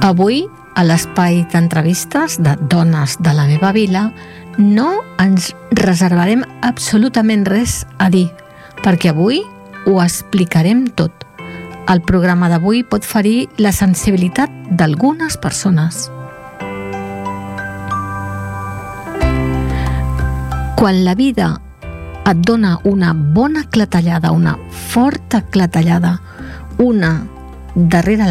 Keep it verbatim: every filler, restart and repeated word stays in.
Avui, a l'espai d'entrevistes de Dones de la meva vila, no ens reservarem absolutament res a dir, perquè avui ho explicarem tot. El programa d'avui pot ferir la sensibilitat d'algunes persones. Quan la vida et dona una bona clatellada, una forta clatellada, una darrere